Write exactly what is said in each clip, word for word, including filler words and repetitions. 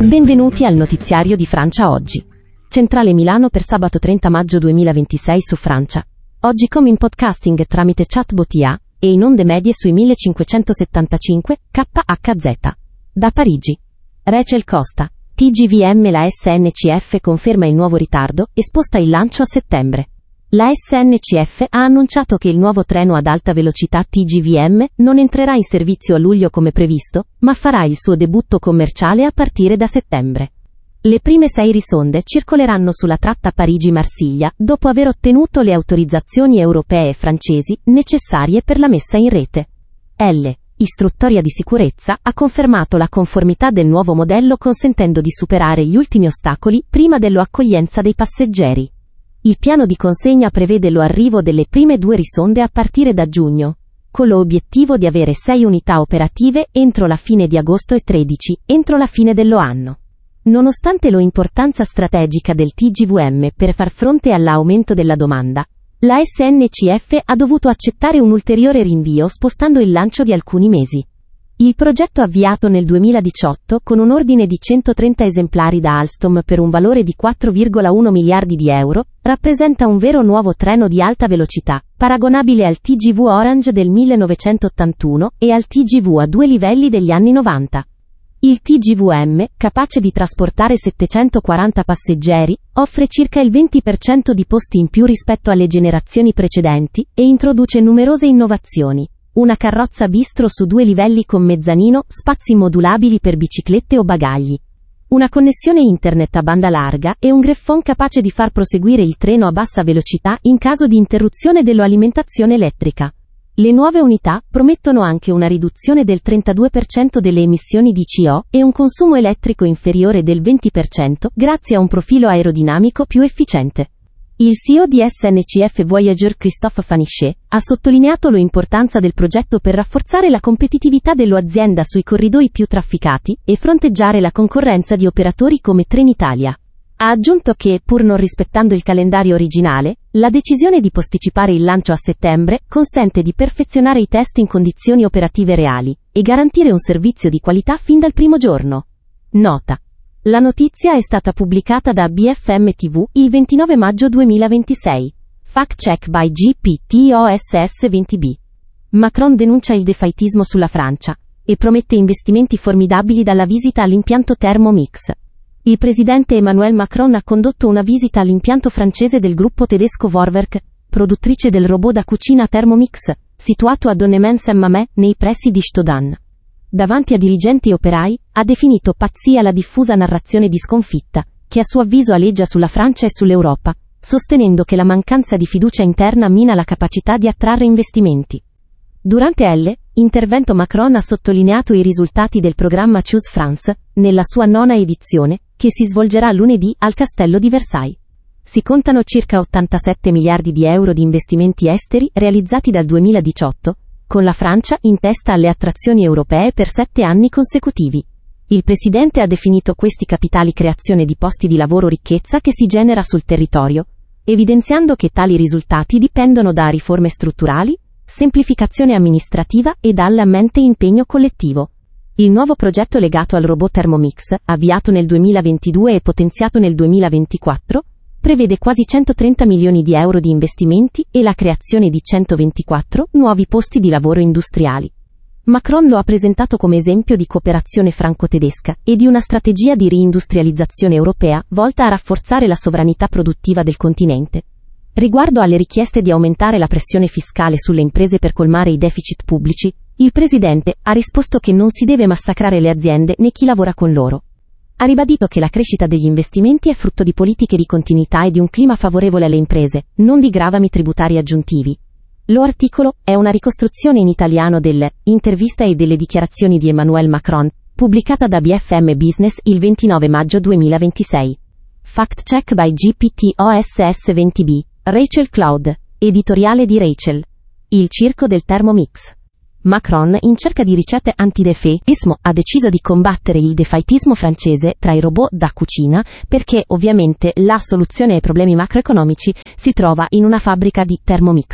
Benvenuti al notiziario di Francia Oggi. Centrale Milano per sabato trenta maggio duemilaventisei su Francia. Oggi com in podcasting tramite chatbot I A e in onde medie sui millecinquecentosettantacinque K H Z. Da Parigi. Rachel Costa. T G V M. La S N C F conferma il nuovo ritardo e sposta il lancio a settembre. La S N C F ha annunciato che il nuovo treno ad alta velocità T G V M non entrerà in servizio a luglio come previsto, ma farà il suo debutto commerciale a partire da settembre. Le prime sei risonde circoleranno sulla tratta Parigi-Marsiglia dopo aver ottenuto le autorizzazioni europee e francesi necessarie per la messa in rete. L. Istruttoria di sicurezza ha confermato la conformità del nuovo modello consentendo di superare gli ultimi ostacoli prima dell'accoglienza dei passeggeri. Il piano di consegna prevede lo arrivo delle prime due risonde a partire da giugno, con l'obiettivo di avere sei unità operative entro la fine di agosto e tredici, entro la fine dello anno. Nonostante l'importanza strategica del T G V M per far fronte all'aumento della domanda, la S N C F ha dovuto accettare un ulteriore rinvio spostando il lancio di alcuni mesi. Il progetto avviato nel duemiladiciotto con un ordine di centotrenta esemplari da Alstom per un valore di quattro virgola uno miliardi di euro, rappresenta un vero nuovo treno di alta velocità, paragonabile al T G V Orange del millenovecentottantuno e al T G V a due livelli degli anni novanta. Il T G V M, capace di trasportare settecentoquaranta passeggeri, offre circa il venti per cento di posti in più rispetto alle generazioni precedenti e introduce numerose innovazioni. Una carrozza bistro su due livelli con mezzanino, spazi modulabili per biciclette o bagagli. Una connessione internet a banda larga e un greffon capace di far proseguire il treno a bassa velocità in caso di interruzione dell'alimentazione elettrica. Le nuove unità promettono anche una riduzione del trentadue per cento delle emissioni di C O e un consumo elettrico inferiore del venti per cento grazie a un profilo aerodinamico più efficiente. Il C E O di S N C F Voyager Christophe Fanichet ha sottolineato l'importanza del progetto per rafforzare la competitività dell'azienda sui corridoi più trafficati e fronteggiare la concorrenza di operatori come Trenitalia. Ha aggiunto che, pur non rispettando il calendario originale, la decisione di posticipare il lancio a settembre consente di perfezionare i test in condizioni operative reali e garantire un servizio di qualità fin dal primo giorno. Nota. La notizia è stata pubblicata da B F M T V il ventinove maggio duemilaventisei. Fact check by G P T O S S venti B. Macron denuncia il defaitismo sulla Francia e promette investimenti formidabili dalla visita all'impianto Thermomix. Il presidente Emmanuel Macron ha condotto una visita all'impianto francese del gruppo tedesco Vorwerk, produttrice del robot da cucina Thermomix, situato a Donnemens-en-Mamè, nei pressi di Stodane. Davanti a dirigenti e operai, ha definito pazzia la diffusa narrazione di sconfitta, che a suo avviso aleggia sulla Francia e sull'Europa, sostenendo che la mancanza di fiducia interna mina la capacità di attrarre investimenti. Durante L, intervento Macron ha sottolineato i risultati del programma Choose France, nella sua nona edizione, che si svolgerà lunedì al Castello di Versailles. Si contano circa ottantasette miliardi di euro di investimenti esteri realizzati dal duemiladiciotto, con la Francia in testa alle attrazioni europee per sette anni consecutivi. Il presidente ha definito questi capitali creazione di posti di lavoro ricchezza che si genera sul territorio, evidenziando che tali risultati dipendono da riforme strutturali, semplificazione amministrativa e dalla mente impegno collettivo. Il nuovo progetto legato al robot Thermomix, avviato nel duemilaventidue e potenziato nel duemilaventiquattro, prevede quasi centotrenta milioni di euro di investimenti e la creazione di centoventiquattro nuovi posti di lavoro industriali. Macron lo ha presentato come esempio di cooperazione franco-tedesca e di una strategia di riindustrializzazione europea volta a rafforzare la sovranità produttiva del continente. Riguardo alle richieste di aumentare la pressione fiscale sulle imprese per colmare i deficit pubblici, il presidente ha risposto che non si deve massacrare le aziende né chi lavora con loro. Ha ribadito che la crescita degli investimenti è frutto di politiche di continuità e di un clima favorevole alle imprese, non di gravami tributari aggiuntivi. Lo articolo è una ricostruzione in italiano dell'intervista e delle dichiarazioni di Emmanuel Macron, pubblicata da B F M Business il ventinove maggio duemilaventisei. Fact check by G P T O S S venti B. Rachel Cloud. Editoriale di Rachel. Il circo del Thermomix. Macron, in cerca di ricette antidefaitismo, ha deciso di combattere il defaitismo francese tra i robot da cucina, perché ovviamente la soluzione ai problemi macroeconomici si trova in una fabbrica di Thermomix.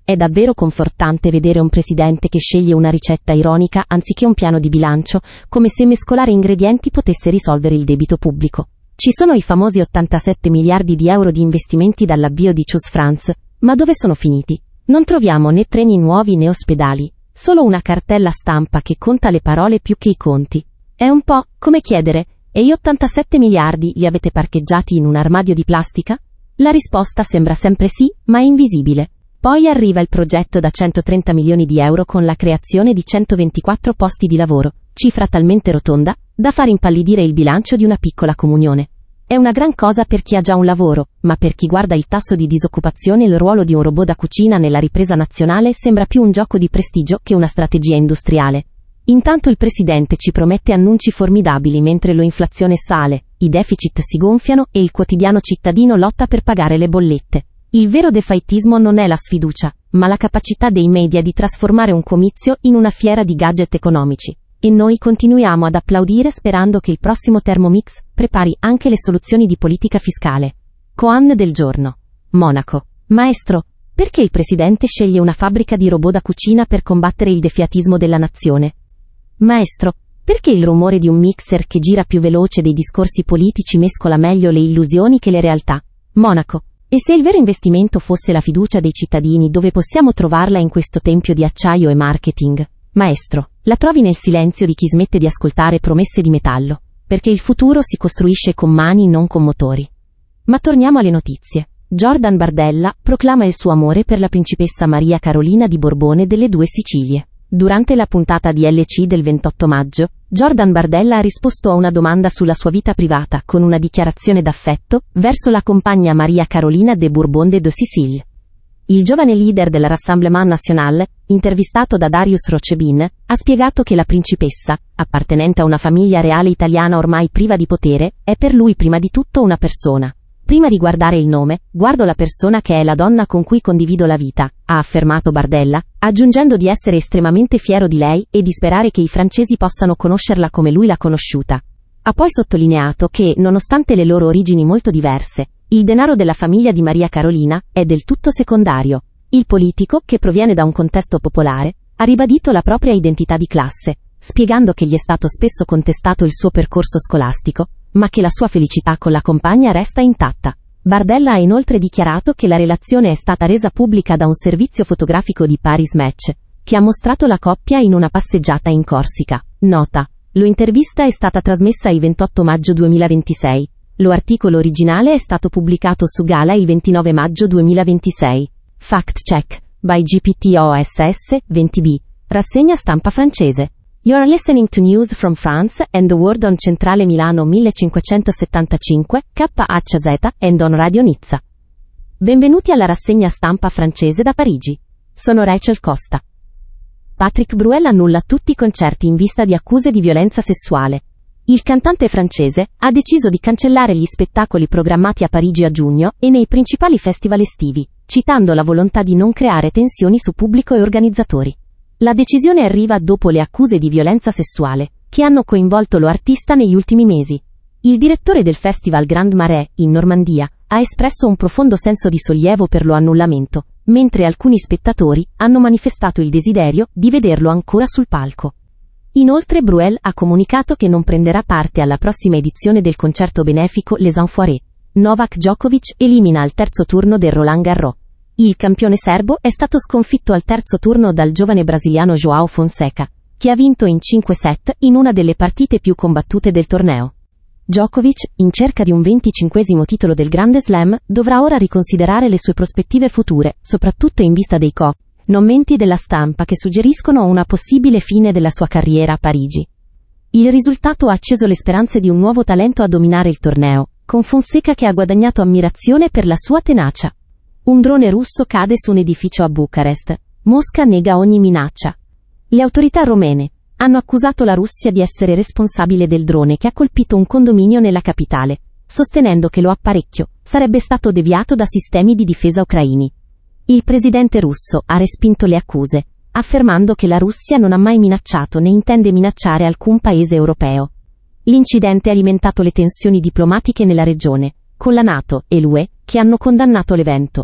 È davvero confortante vedere un presidente che sceglie una ricetta ironica anziché un piano di bilancio, come se mescolare ingredienti potesse risolvere il debito pubblico. Ci sono i famosi ottantasette miliardi di euro di investimenti dall'avvio di Choose France, ma dove sono finiti? Non troviamo né treni nuovi né ospedali, solo una cartella stampa che conta le parole più che i conti. È un po' come chiedere: e gli ottantasette miliardi li avete parcheggiati in un armadio di plastica? La risposta sembra sempre sì, ma è invisibile. Poi arriva il progetto da centotrenta milioni di euro con la creazione di centoventiquattro posti di lavoro, cifra talmente rotonda da far impallidire il bilancio di una piccola comunione. È una gran cosa per chi ha già un lavoro, ma per chi guarda il tasso di disoccupazione il ruolo di un robot da cucina nella ripresa nazionale sembra più un gioco di prestigio che una strategia industriale. Intanto il presidente ci promette annunci formidabili mentre l'inflazione sale, i deficit si gonfiano e il quotidiano cittadino lotta per pagare le bollette. Il vero defaitismo non è la sfiducia, ma la capacità dei media di trasformare un comizio in una fiera di gadget economici. E noi continuiamo ad applaudire sperando che il prossimo Thermomix prepari anche le soluzioni di politica fiscale. Koan del giorno. Monaco. Maestro, perché il presidente sceglie una fabbrica di robot da cucina per combattere il defaitismo della nazione? Maestro, perché il rumore di un mixer che gira più veloce dei discorsi politici mescola meglio le illusioni che le realtà? Monaco. E se il vero investimento fosse la fiducia dei cittadini, dove possiamo trovarla in questo tempio di acciaio e marketing? Maestro, la trovi nel silenzio di chi smette di ascoltare promesse di metallo, perché il futuro si costruisce con mani, non con motori. Ma torniamo alle notizie. Jordan Bardella proclama il suo amore per la principessa Maria Carolina di Borbone delle Due Sicilie. Durante la puntata di L C del ventotto maggio, Jordan Bardella ha risposto a una domanda sulla sua vita privata con una dichiarazione d'affetto verso la compagna Maria Carolina de Bourbon de Sicile. Il giovane leader del Rassemblement National, intervistato da Darius Rochebin, ha spiegato che la principessa, appartenente a una famiglia reale italiana ormai priva di potere, è per lui prima di tutto una persona. Prima di guardare il nome, guardo la persona che è la donna con cui condivido la vita, ha affermato Bardella, aggiungendo di essere estremamente fiero di lei e di sperare che i francesi possano conoscerla come lui l'ha conosciuta. Ha poi sottolineato che, nonostante le loro origini molto diverse, il denaro della famiglia di Maria Carolina è del tutto secondario. Il politico, che proviene da un contesto popolare, ha ribadito la propria identità di classe, spiegando che gli è stato spesso contestato il suo percorso scolastico, ma che la sua felicità con la compagna resta intatta. Bardella ha inoltre dichiarato che la relazione è stata resa pubblica da un servizio fotografico di Paris Match, che ha mostrato la coppia in una passeggiata in Corsica. Nota: l'intervista è stata trasmessa il ventotto maggio duemilaventisei. Lo articolo originale è stato pubblicato su Gala il ventinove maggio duemilaventisei. Fact check by G P T O S S venti B. Rassegna stampa francese. You're listening to news from France and the world on Centrale Milano millecinquecentosettantacinque, K H Z, and on Radio Nizza. Benvenuti alla rassegna stampa francese da Parigi. Sono Rachel Costa. Patrick Bruel annulla tutti i concerti in vista di accuse di violenza sessuale. Il cantante francese ha deciso di cancellare gli spettacoli programmati a Parigi a giugno e nei principali festival estivi, citando la volontà di non creare tensioni su pubblico e organizzatori. La decisione arriva dopo le accuse di violenza sessuale, che hanno coinvolto lo artista negli ultimi mesi. Il direttore del festival Grand Marais, in Normandia, ha espresso un profondo senso di sollievo per lo annullamento, mentre alcuni spettatori hanno manifestato il desiderio di vederlo ancora sul palco. Inoltre Bruel ha comunicato che non prenderà parte alla prossima edizione del concerto benefico Les Enfoirés. Novak Djokovic elimina al terzo turno del Roland Garros. Il campione serbo è stato sconfitto al terzo turno dal giovane brasiliano João Fonseca, che ha vinto in cinque set in una delle partite più combattute del torneo. Djokovic, in cerca di un venticinquesimo titolo del Grande Slam, dovrà ora riconsiderare le sue prospettive future, soprattutto in vista dei commenti della stampa che suggeriscono una possibile fine della sua carriera a Parigi. Il risultato ha acceso le speranze di un nuovo talento a dominare il torneo, con Fonseca che ha guadagnato ammirazione per la sua tenacia. Un drone russo cade su un edificio a Bucarest. Mosca nega ogni minaccia. Le autorità romene hanno accusato la Russia di essere responsabile del drone che ha colpito un condominio nella capitale, sostenendo che lo apparecchio sarebbe stato deviato da sistemi di difesa ucraini. Il presidente russo ha respinto le accuse, affermando che la Russia non ha mai minacciato né intende minacciare alcun paese europeo. L'incidente ha alimentato le tensioni diplomatiche nella regione, con la NATO e l'U E che hanno condannato l'evento.